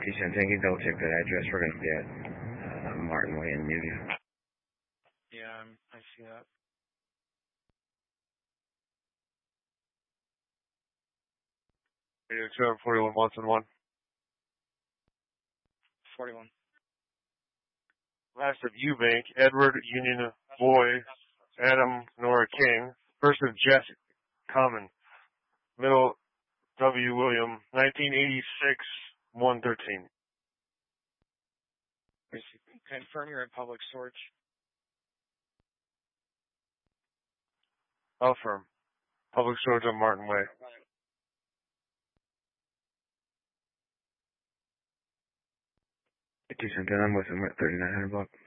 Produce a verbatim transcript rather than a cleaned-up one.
Keyshawn ten, can you double check that address? We're going to be at uh, Martin Way in Newview. Yeah, I'm, I see that. two seven forty-one Watson one. forty-one. Last of Eubank, Edward Union Boy, Adam Nora King. First of Jess Common. Middle W. William, nineteen eighty-six, one thirteen. Confirm you're in public storage. Affirm. Public storage on Martin Way. Keyshawn ten, I'm with him at thirty-nine hundred block.